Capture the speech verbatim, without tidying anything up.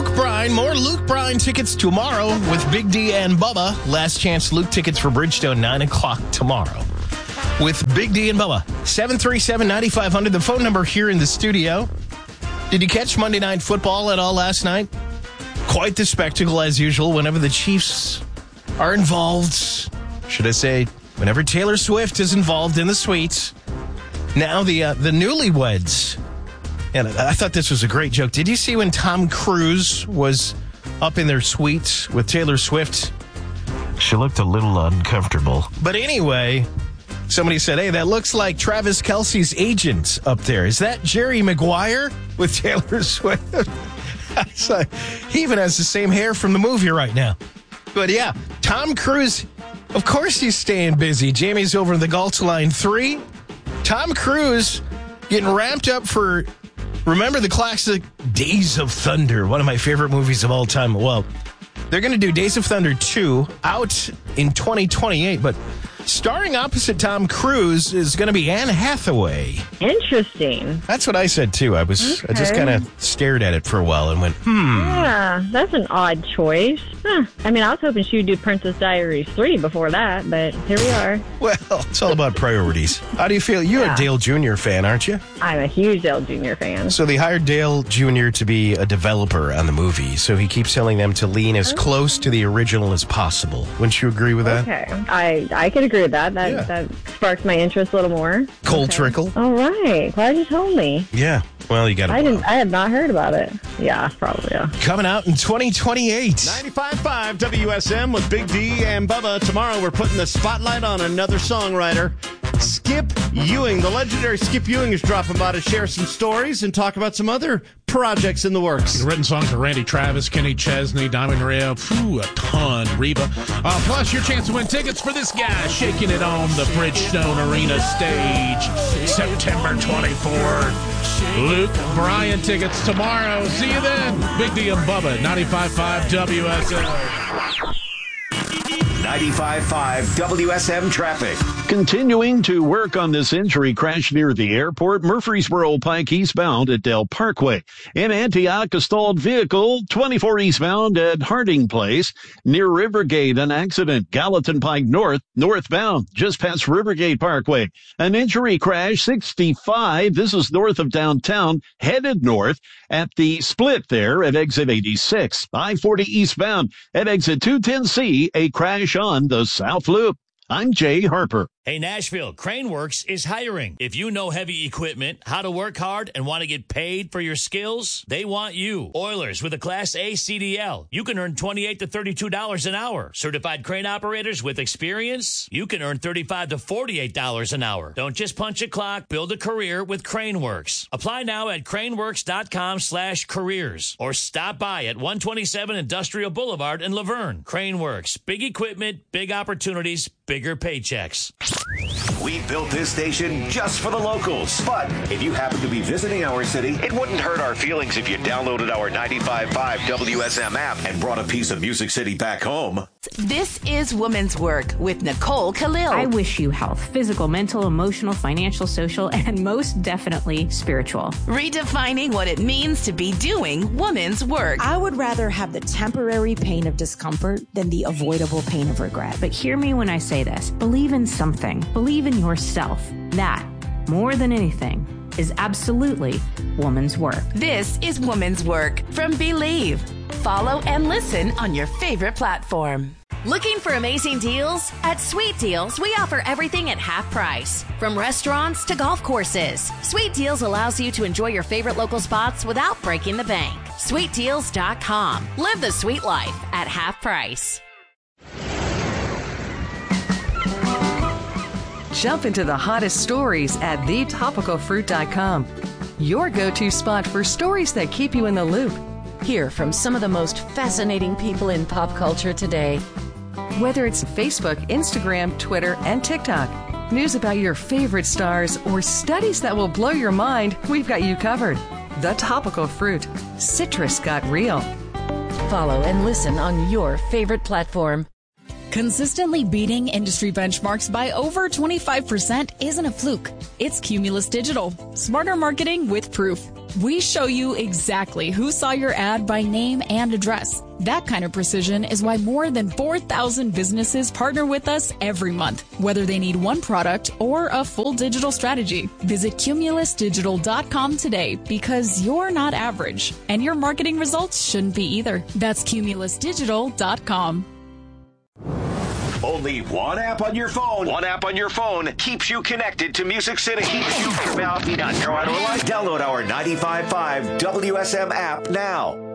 Luke Bryan. More Luke Bryan tickets tomorrow with Big D and Bubba. Last chance Luke tickets for Bridgestone, nine o'clock tomorrow with Big D and Bubba. seven three seven, nine five zero zero, the phone number here in the studio. Did you catch Monday Night Football at all last night? Quite the spectacle as usual whenever the Chiefs are involved. Should I say, whenever Taylor Swift is involved in the suites. Now the uh, the newlyweds. And I thought this was a great joke. Did you see when Tom Cruise was up in their suite with Taylor Swift? She looked a little uncomfortable. But anyway, somebody said, hey, that looks like Travis Kelce's agent up there. Is that Jerry Maguire with Taylor Swift? Like, he even has the same hair from the movie right now. But yeah, Tom Cruise, of course he's staying busy. Jamie's over in the Gulch Line three. Tom Cruise getting ramped up for, remember the classic Days of Thunder, one of my favorite movies of all time. Well, they're going to do Days of Thunder two out in twenty twenty-eight, but starring opposite Tom Cruise is going to be Anne Hathaway. Interesting. That's what I said, too. I was okay. I just kind of stared at it for a while and went, hmm. Yeah, that's an odd choice. Huh. I mean, I was hoping she would do Princess Diaries three before that, but here we are. Well, it's all about priorities. How do you feel? You're yeah. a Dale Junior fan, aren't you? I'm a huge Dale Junior fan. So they hired Dale Junior to be a developer on the movie, so he keeps telling them to lean as oh. close to the original as possible. Wouldn't you agree with that? Okay. I, I could agree with that. That, yeah. that sparks my interest a little more. Cold okay. Trickle. All right. Glad you told me. Yeah. Well, you got to. I didn't. I have not heard about it. Yeah, probably. Yeah. Coming out in twenty twenty-eight. ninety-five point five W S M with Big D and Bubba. Tomorrow we're putting the spotlight on another songwriter, Skip Ewing. The legendary Skip Ewing is dropping by to share some stories and talk about some other projects in the works. He's written songs for Randy Travis, Kenny Chesney, Diamond Ray, phew, a ton, Reba. Uh, plus, your chance to win tickets for this guy shaking it on the Bridgestone Arena stage, September twenty-fourth. Luke Bryan tickets tomorrow. See you then. Big D and Bubba, ninety-five point five W S M. ninety-five point five W S M traffic. Continuing to work on this injury crash near the airport, Murfreesboro Pike eastbound at Dell Parkway. In Antioch, a stalled vehicle, twenty-four eastbound at Harding Place. Near Rivergate, an accident, Gallatin Pike North, northbound, just past Rivergate Parkway. An injury crash, sixty-five, this is north of downtown, headed north at the split there at exit eighty-six. I forty eastbound at exit two ten C, a crash on the South Loop. I'm Jay Harper. Hey, Nashville, Craneworks is hiring. If you know heavy equipment, how to work hard, and want to get paid for your skills, they want you. Oilers with a Class A C D L. You can earn twenty-eight to thirty-two dollars an hour. Certified crane operators with experience, you can earn thirty-five to forty-eight dollars an hour. Don't just punch a clock, build a career with Craneworks. Apply now at craneworks.com slash careers or stop by at one twenty-seven Industrial Boulevard in Laverne. Craneworks, big equipment, big opportunities, bigger paychecks. We built this station just for the locals. But if you happen to be visiting our city, it wouldn't hurt our feelings if you downloaded our ninety-five point five W S M app and brought a piece of Music City back home. This is Woman's Work with Nicole Khalil. I wish you health, physical, mental, emotional, financial, social, and most definitely spiritual. Redefining what it means to be doing woman's work. I would rather have the temporary pain of discomfort than the avoidable pain of regret. But hear me when I say this. Believe in something. Believe in yourself. That, more than anything, is absolutely woman's work. This is Woman's Work from Believe. Follow and listen on your favorite platform. Looking for amazing deals? At Sweet Deals, we offer everything at half price. From restaurants to golf courses, Sweet Deals allows you to enjoy your favorite local spots without breaking the bank. sweet deals dot com. Live the sweet life at half price. Jump into the hottest stories at the topical fruit dot com. Your go-to spot for stories that keep you in the loop. Hear from some of the most fascinating people in pop culture today. Whether it's Facebook, Instagram, Twitter, and TikTok, news about your favorite stars, or studies that will blow your mind, we've got you covered. The Topical Fruit. Citrus got real. Follow and listen on your favorite platform. Consistently beating industry benchmarks by over twenty-five percent isn't a fluke. It's Cumulus Digital. Smarter marketing with proof. We show you exactly who saw your ad by name and address. That kind of precision is why more than four thousand businesses partner with us every month, whether they need one product or a full digital strategy. Visit Cumulus Digital dot com today because you're not average, and your marketing results shouldn't be either. That's Cumulus Digital dot com. Only one app on your phone. One app on your phone keeps you connected to Music City. Keeps you from out. Download our ninety-five point five W S M app now.